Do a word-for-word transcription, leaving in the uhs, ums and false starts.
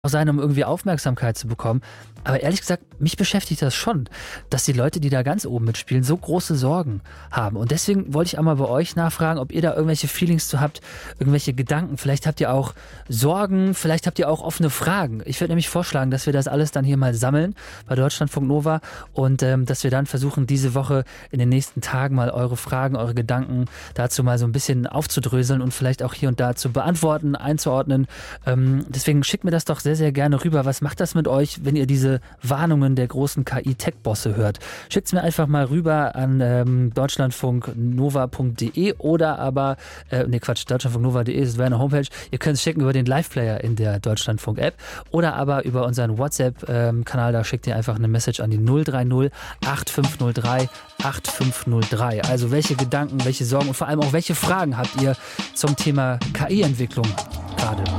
sein, um irgendwie Aufmerksamkeit zu bekommen. Aber ehrlich gesagt, mich beschäftigt das schon, dass die Leute, die da ganz oben mitspielen, so große Sorgen haben. Und deswegen wollte ich einmal bei euch nachfragen, ob ihr da irgendwelche Feelings zu habt, irgendwelche Gedanken. Vielleicht habt ihr auch Sorgen, vielleicht habt ihr auch offene Fragen. Ich würde nämlich vorschlagen, dass wir das alles dann hier mal sammeln bei Deutschlandfunk Nova und ähm, dass wir dann versuchen, diese Woche in den nächsten Tagen mal eure Fragen, eure Gedanken dazu mal so ein bisschen aufzudröseln und vielleicht auch hier und da zu beantworten, einzuordnen. Ähm, deswegen schickt mir das doch sehr, sehr gerne rüber. Was macht das mit euch, wenn ihr diese Warnungen der großen K I-Tech-Bosse hört? Schickt es mir einfach mal rüber an ähm, deutschlandfunknova punkt de oder aber, äh, nee Quatsch, deutschlandfunknova punkt de, das wäre eine Homepage. Ihr könnt es schicken über den Live-Player in der Deutschlandfunk-App oder aber über unseren WhatsApp-Kanal, da schickt ihr einfach eine Message an die null drei null acht fünf null drei acht fünf null drei. Also welche Gedanken, welche Sorgen und vor allem auch welche Fragen habt ihr zum Thema K I-Entwicklung gerade?